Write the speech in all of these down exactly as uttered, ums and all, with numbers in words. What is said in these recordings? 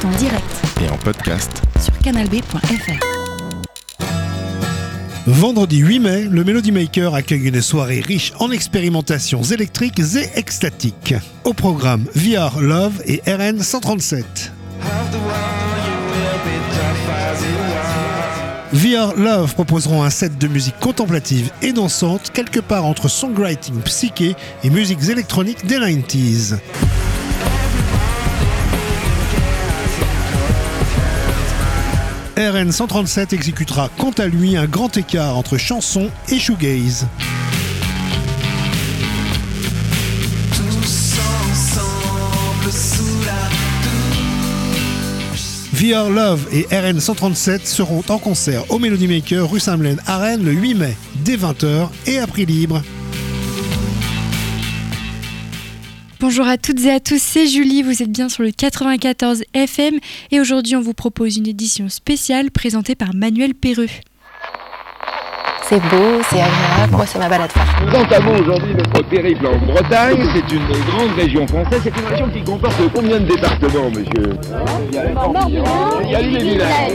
en direct et en podcast sur canal b point f r. Vendredi huit mai, le Melody Maker accueille une soirée riche en expérimentations électriques et extatiques. Au programme V R Love et R N cent trente-sept. V R Love proposeront un set de musique contemplative et dansante quelque part entre songwriting psyché et musiques électroniques des quatre-vingt-dix. R N cent trente-sept exécutera quant à lui un grand écart entre chanson et shoegaze. V R Love et R N cent trente-sept seront en concert au Melody Maker rue Saint-Blaine à Rennes le huit mai, dès vingt heures et à prix libre. Bonjour à toutes et à tous, c'est Julie, vous êtes bien sur le quatre-vingt-quatorze F M et aujourd'hui on vous propose une édition spéciale présentée par Manuel Perreux. C'est beau, c'est agréable, moi c'est ma balade phare. Nous entamons aujourd'hui notre périple en Bretagne, c'est une grande région française, c'est une région qui comporte combien de départements, monsieur ? Il y a les Morbihan, il y a l'île et Vilaine.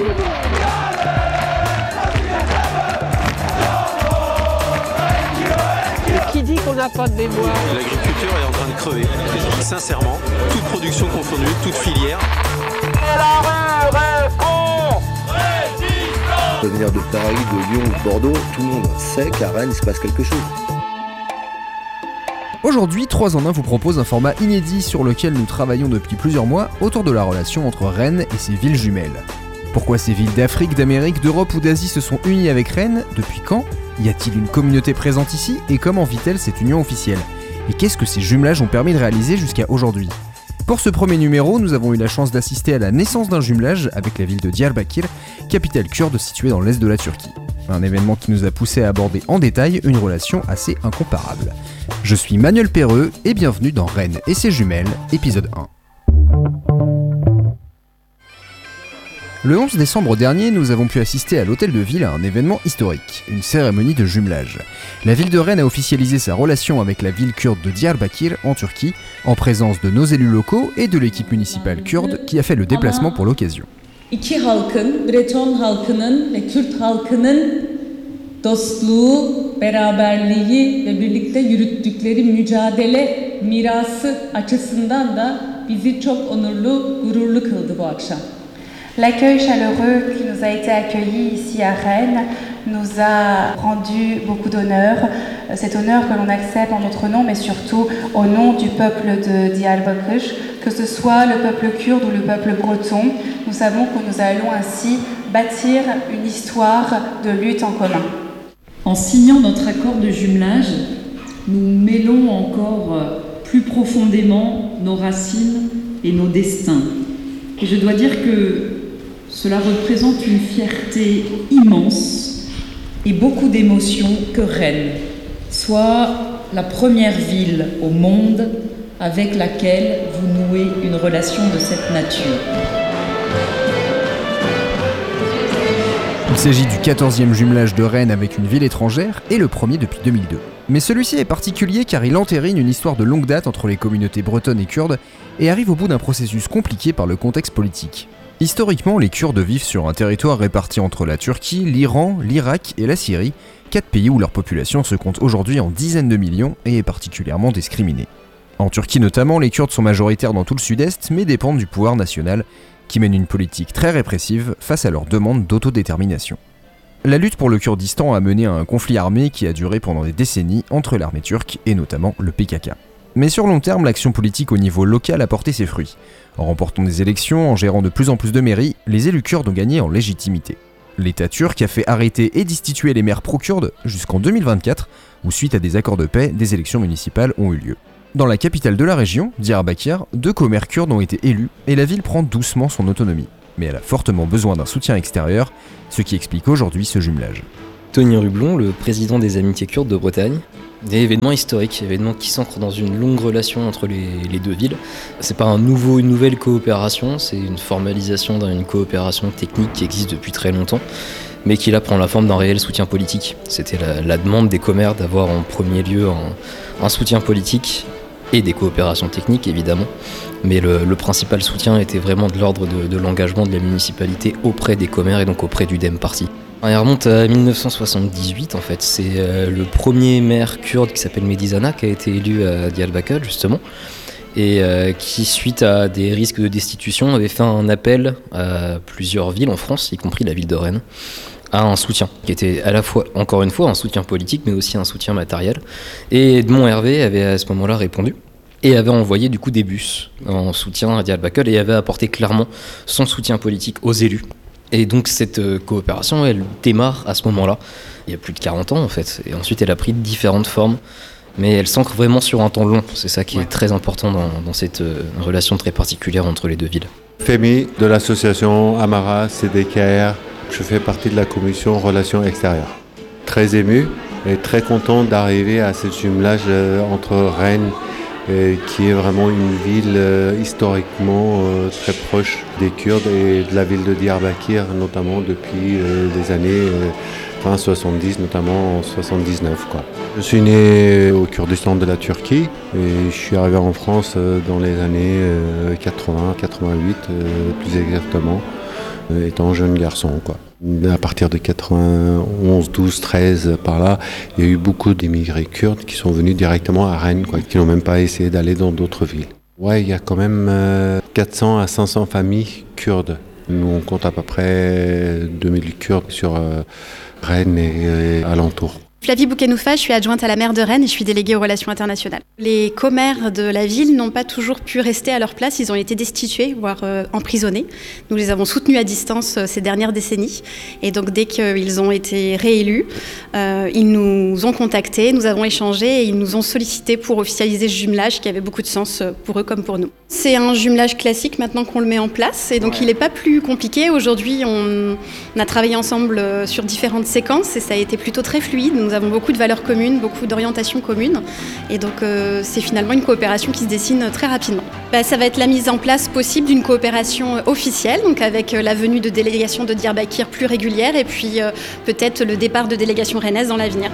Qui dit qu'on n'a pas de mémoire ? L'agriculture est en train de crever, sincèrement, toute production confondue, toute filière. De venir de Paris, de Lyon ou de Bordeaux, tout le monde sait qu'à Rennes il se passe quelque chose. Aujourd'hui, trois en un vous propose un format inédit sur lequel nous travaillons depuis plusieurs mois autour de la relation entre Rennes et ses villes jumelles. Pourquoi ces villes d'Afrique, d'Amérique, d'Europe ou d'Asie se sont unies avec Rennes ? Depuis quand ? Y a-t-il une communauté présente ici ? Et comment vit-elle cette union officielle ? Et qu'est-ce que ces jumelages ont permis de réaliser jusqu'à aujourd'hui ? Pour ce premier numéro, nous avons eu la chance d'assister à la naissance d'un jumelage avec la ville de Diyarbakir, capitale kurde située dans l'est de la Turquie. Un événement qui nous a poussé à aborder en détail une relation assez incomparable. Je suis Manuel Perreux et bienvenue dans Rennes et ses jumelles, épisode un. Le onze décembre dernier, nous avons pu assister à l'hôtel de ville à un événement historique, une cérémonie de jumelage. La ville de Rennes a officialisé sa relation avec la ville kurde de Diyarbakir en Turquie, en présence de nos élus locaux et de l'équipe municipale kurde qui a fait le déplacement pour l'occasion. İki halkın, Breton halkının ve Kürt halkının dostluğu, beraberliği ve birlikte yürüttükleri mücadele mirası açısından da bizi çok onurlu, gururlu kıldı bu akşam. L'accueil chaleureux qui nous a été accueilli ici à Rennes nous a rendu beaucoup d'honneur. Cet honneur que l'on accepte en notre nom, mais surtout au nom du peuple de Diyarbakir, que ce soit le peuple kurde ou le peuple breton. Nous savons que nous allons ainsi bâtir une histoire de lutte en commun. En signant notre accord de jumelage, nous mêlons encore plus profondément nos racines et nos destins. Et je dois dire que cela représente une fierté immense et beaucoup d'émotions que Rennes soit la première ville au monde avec laquelle vous nouez une relation de cette nature. Il s'agit du quatorzième jumelage de Rennes avec une ville étrangère et le premier depuis deux mille deux. Mais celui-ci est particulier car il entérine une histoire de longue date entre les communautés bretonnes et kurdes et arrive au bout d'un processus compliqué par le contexte politique. Historiquement, les Kurdes vivent sur un territoire réparti entre la Turquie, l'Iran, l'Irak et la Syrie, quatre pays où leur population se compte aujourd'hui en dizaines de millions et est particulièrement discriminée. En Turquie notamment, les Kurdes sont majoritaires dans tout le sud-est mais dépendent du pouvoir national qui mène une politique très répressive face à leur demande d'autodétermination. La lutte pour le Kurdistan a mené à un conflit armé qui a duré pendant des décennies entre l'armée turque et notamment le P K K. Mais sur long terme, l'action politique au niveau local a porté ses fruits. En remportant des élections, en gérant de plus en plus de mairies, les élus kurdes ont gagné en légitimité. L'État turc a fait arrêter et destituer les maires pro-kurdes jusqu'en deux mille vingt-quatre, où suite à des accords de paix, des élections municipales ont eu lieu. Dans la capitale de la région, Diyarbakir, deux commères kurdes ont été élus et la ville prend doucement son autonomie. Mais elle a fortement besoin d'un soutien extérieur, ce qui explique aujourd'hui ce jumelage. Tony Rublon, le président des Amitiés kurdes de Bretagne. Des événements historiques, événements qui s'ancrent dans une longue relation entre les, les deux villes. C'est pas un nouveau, une nouvelle coopération, c'est une formalisation d'une coopération technique qui existe depuis très longtemps, mais qui là prend la forme d'un réel soutien politique. C'était la, la demande des commères d'avoir en premier lieu un, un soutien politique et des coopérations techniques évidemment. Mais le, le principal soutien était vraiment de l'ordre de, de l'engagement de la municipalité auprès des commères et donc auprès du Dem Parti. Il remonte à mille neuf cent soixante-dix-huit en fait, c'est euh, le premier maire kurde qui s'appelle Medizana qui a été élu à Diyarbakır justement et euh, qui suite à des risques de destitution avait fait un appel à plusieurs villes en France, y compris la ville de Rennes, à un soutien qui était à la fois, encore une fois, un soutien politique mais aussi un soutien matériel. Et Edmond Hervé avait à ce moment-là répondu et avait envoyé du coup des bus en soutien à Diyarbakır et avait apporté clairement son soutien politique aux élus. Et donc cette euh, coopération, elle démarre à ce moment-là, il y a plus de quarante ans en fait, et ensuite elle a pris différentes formes, mais elle s'ancre vraiment sur un temps long, c'est ça qui est très important dans, dans cette euh, relation très particulière entre les deux villes. Fémi de l'association Amara C D K R, je fais partie de la commission relations extérieures. Très ému et très content d'arriver à ce jumelage euh, entre Rennes et qui est vraiment une ville euh, historiquement euh, très proche des Kurdes et de la ville de Diyarbakır, notamment depuis euh, les années euh, fin soixante-dix, notamment en soixante-dix-neuf, quoi. Je suis né au Kurdistan de la Turquie et je suis arrivé en France euh, dans les années euh, quatre-vingts quatre-vingt-huit, euh, plus exactement, euh, étant jeune garçon, quoi. À partir de quatre-vingt-onze, douze, treize, par là, il y a eu beaucoup d'émigrés kurdes qui sont venus directement à Rennes, quoi, qui n'ont même pas essayé d'aller dans d'autres villes. Ouais, il y a quand même euh, quatre cents à cinq cents familles kurdes. Nous, on compte à peu près deux mille Kurdes sur euh, Rennes et, et alentours. Flavie Boukenoufa, je suis adjointe à la maire de Rennes et je suis déléguée aux relations internationales. Les commères de la ville n'ont pas toujours pu rester à leur place, ils ont été destitués, voire euh, emprisonnés. Nous les avons soutenus à distance euh, ces dernières décennies et donc dès qu'ils ont été réélus, euh, ils nous ont contactés, nous avons échangé et ils nous ont sollicité pour officialiser ce jumelage qui avait beaucoup de sens pour eux comme pour nous. C'est un jumelage classique maintenant qu'on le met en place et donc ouais. Il n'est pas plus compliqué. Aujourd'hui, on, on a travaillé ensemble sur différentes séquences et ça a été plutôt très fluide. Nous avons beaucoup de valeurs communes, beaucoup d'orientations communes et donc euh, c'est finalement une coopération qui se dessine très rapidement. Bah, ça va être la mise en place possible d'une coopération officielle, donc avec la venue de délégations de Diyarbakır plus régulières et puis euh, peut-être le départ de délégations rennaises dans l'avenir.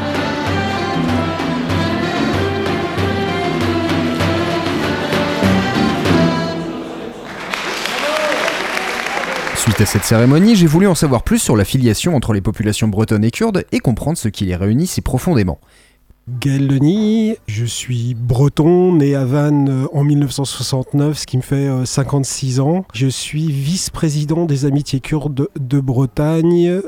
Suite à cette cérémonie, j'ai voulu en savoir plus sur la filiation entre les populations bretonnes et kurdes et comprendre ce qui les réunit si profondément. Gaël Denis, je suis breton, né à Vannes en mille neuf cent soixante-neuf, ce qui me fait cinquante-six ans. Je suis vice-président des Amitiés kurdes de Bretagne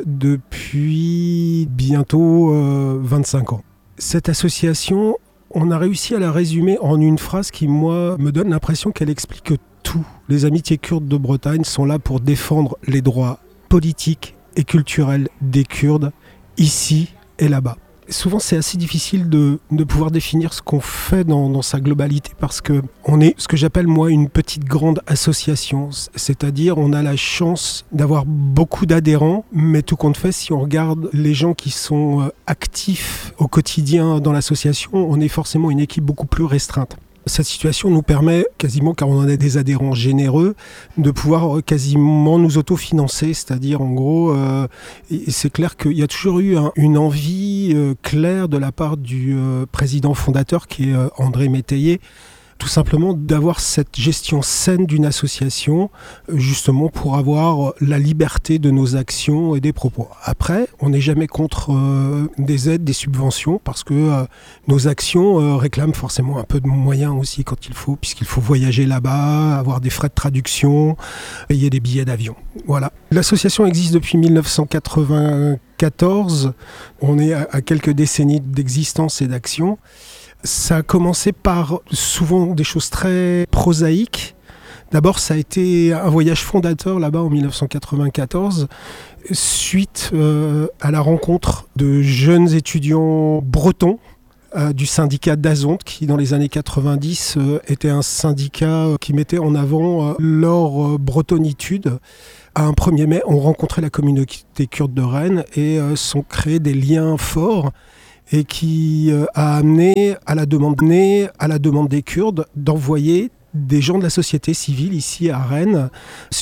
depuis bientôt euh, vingt-cinq ans. Cette association, on a réussi à la résumer en une phrase qui, moi, me donne l'impression qu'elle explique tout. Les Amitiés kurdes de Bretagne sont là pour défendre les droits politiques et culturels des Kurdes, ici et là-bas. Souvent, c'est assez difficile de, de pouvoir définir ce qu'on fait dans, dans sa globalité parce qu'on est ce que j'appelle, moi, une petite grande association. C'est-à-dire, on a la chance d'avoir beaucoup d'adhérents, mais tout compte fait, si on regarde les gens qui sont actifs au quotidien dans l'association, on est forcément une équipe beaucoup plus restreinte. Cette situation nous permet, quasiment car on en a des adhérents généreux, de pouvoir quasiment nous autofinancer. C'est-à-dire, en gros, euh, c'est clair qu'il y a toujours eu un, une envie euh, claire de la part du euh, président fondateur, qui est euh, André Métayer, tout simplement d'avoir cette gestion saine d'une association, justement pour avoir la liberté de nos actions et des propos. Après, on n'est jamais contre euh, des aides, des subventions, parce que euh, nos actions euh, réclament forcément un peu de moyens aussi quand il faut, puisqu'il faut voyager là-bas, avoir des frais de traduction, payer des billets d'avion. Voilà. L'association existe depuis mille neuf cent quatre-vingt-quatorze. On est à, à quelques décennies d'existence et d'action. Ça a commencé par souvent des choses très prosaïques. D'abord, ça a été un voyage fondateur là-bas en mille neuf cent quatre-vingt-quatorze, suite euh, à la rencontre de jeunes étudiants bretons euh, du syndicat d'Azonte, qui dans les années quatre-vingt-dix euh, était un syndicat qui mettait en avant euh, leur euh, bretonitude. À un premier mai, on rencontrait la communauté kurde de Rennes et euh, sont créés des liens forts et qui euh, a amené à la demande, à la demande des Kurdes d'envoyer des gens de la société civile ici à Rennes